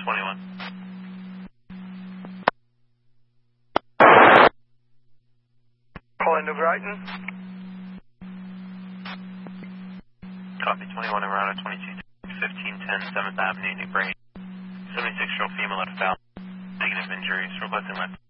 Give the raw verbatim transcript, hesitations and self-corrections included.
twenty-one. Calling New Brighton. Copy twenty-one and Route twenty-two, fifteen ten seventh Avenue, New Brighton. seventy-six year old female at a foul. Negative injuries, requesting left.